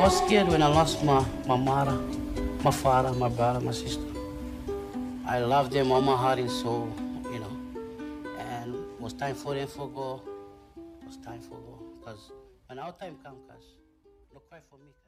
was scared when I lost my mother, my father, my brother, my sister. I love them all my heart and soul, you know. And it was time for them to go. It was time for go. Because when our time comes, cuz, don't cry for me.